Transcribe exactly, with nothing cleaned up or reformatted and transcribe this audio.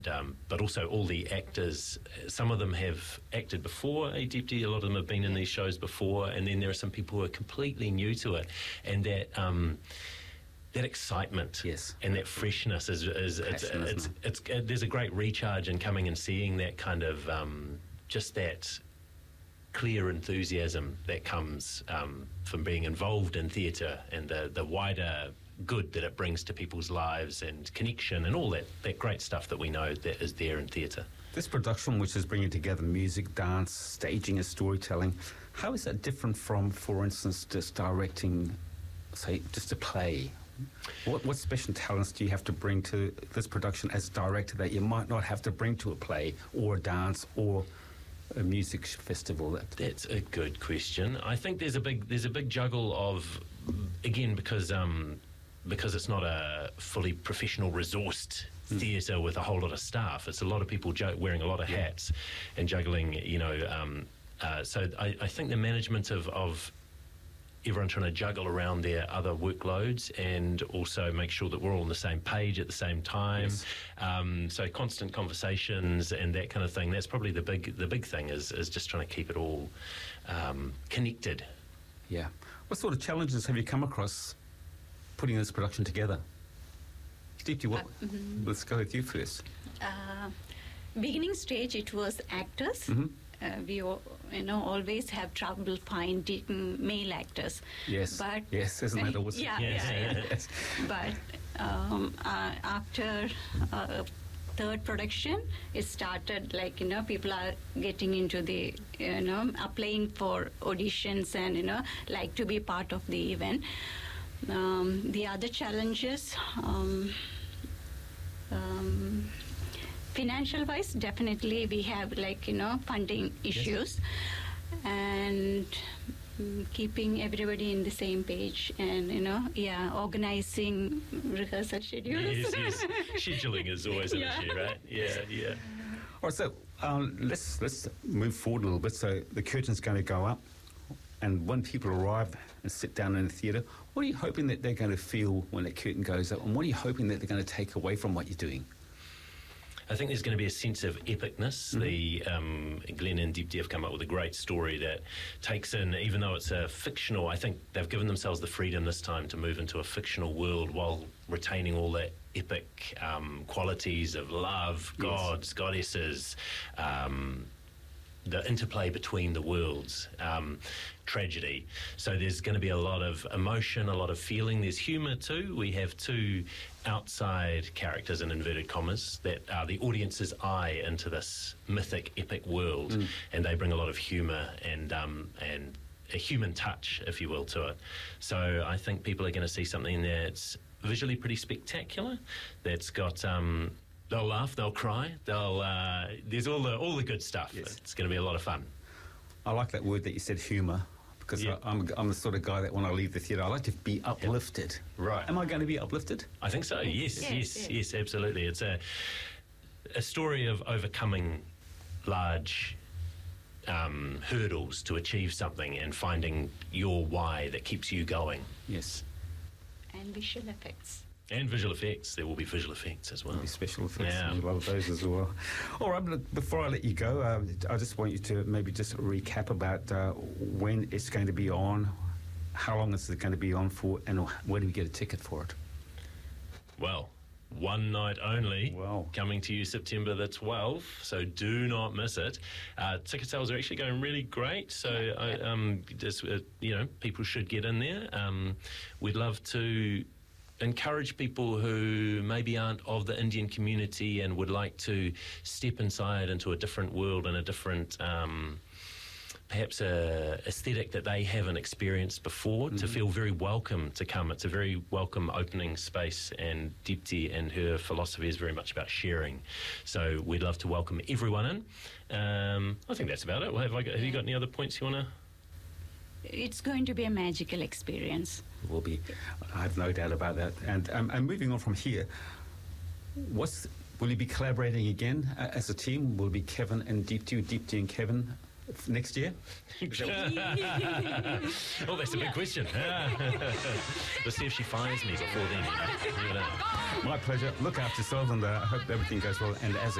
Um, but also all the actors, some of them have acted before Adipti, a lot of them have been in these shows before, and then there are some people who are completely new to it, and that um, that excitement yes. and that freshness is, is it's, it's, it's, it's, uh, there's a great recharge in coming and seeing that kind of um, just that clear enthusiasm that comes um, from being involved in theatre and the, the wider good that it brings to people's lives and connection and all that, that great stuff that we know that is there in theatre. This production, which is bringing together music, dance, staging and storytelling, how is that different from, for instance, just directing, say, just a play? What, what special talents do you have to bring to this production as a director that you might not have to bring to a play or a dance or a music festival? That's a good question. I think there's a big there's a big juggle of, again, because um, because it's not a fully professional resourced mm. theatre with a whole lot of staff. It's a lot of people ju- wearing a lot of yeah. hats and juggling, you know. Um, uh, so I, I think the management of, of everyone trying to juggle around their other workloads and also make sure that we're all on the same page at the same time. Yes. Um, so constant conversations and that kind of thing. That's probably the big the big thing is is just trying to keep it all um, connected. Yeah. What sort of challenges have you come across putting this production together? Deepti, what? Uh, mm-hmm. Let's go with you first. Uh, beginning stage, it was actors. Mm-hmm. Uh, we, you know, always have trouble finding male actors. Yes. But yes, isn't that awesome? Yeah, yes. yeah, yeah. Yes. But um, uh, after uh, third production, it started like, you know, people are getting into the, you know, applying for auditions and, you know, like to be part of the event. Um, the other challenges, um, um, financial wise, definitely we have like, you know, funding issues. Yes. And um, keeping everybody in the same page and, you know, yeah, organizing rehearsal schedules. Yes, yes. Scheduling is always an yeah. issue, right? Yeah, yeah. All right, so um, let's let's move forward a little bit. So the curtain's going to go up, and when people arrive and sit down in the theatre, what are you hoping that they're going to feel when the curtain goes up, and what are you hoping that they're going to take away from what you're doing? I think there's going to be a sense of epicness. Mm-hmm. The um, Glenn and Deepti have come up with a great story that takes in, even though it's a fictional, I think they've given themselves the freedom this time to move into a fictional world while retaining all the epic um, qualities of love, gods, yes. goddesses, um, the interplay between the worlds, um, tragedy. So there's going to be a lot of emotion, a lot of feeling. There's humour too. We have two outside characters in inverted commas that are the audience's eye into this mythic, epic world, mm. and they bring a lot of humour and um, and a human touch, if you will, to it. So I think people are going to see something that's visually pretty spectacular, that's got... Um, They'll laugh, they'll cry, they'll. Uh, there's all the all the good stuff. Yes. It's going to be a lot of fun. I like that word that you said, humour, because yeah. I, I'm I'm the sort of guy that when I leave the theatre, I like to be uplifted. Yep. Right. Am I going to be uplifted? I think so. Yes, yes, yes, yes, yes absolutely. It's a a story of overcoming large um, hurdles to achieve something and finding your why that keeps you going. Yes. And visual effects. And visual effects. There will be visual effects as well. There'll be special effects. Yeah. I love those as well. All right, before I let you go, uh, I just want you to maybe just recap about uh, when it's going to be on, how long is it going to be on for, and where do we get a ticket for it? Well, one night only, wow. coming to you September the twelfth, so do not miss it. Uh, ticket sales are actually going really great, so yeah. I, um, just, uh, you know, people should get in there. Um, we'd love to encourage people who maybe aren't of the Indian community and would like to step inside into a different world and a different, um, perhaps a aesthetic that they haven't experienced before, mm-hmm. to feel very welcome to come. It's a very welcome opening space, and Deepti and her philosophy is very much about sharing. So we'd love to welcome everyone in. Um, I think that's about it. Well, have, I got, have you got any other points you want to... It's going to be a magical experience. It will be. I have no doubt about that. And um, and moving on from here, what's will you be collaborating again uh, as a team? Will it be Kevin and Deepti, Deepti and Kevin Next year? Oh, that's a big question. We'll see if she fires me before then. You know. My pleasure. Look after yourself, and uh, I hope everything goes well. And as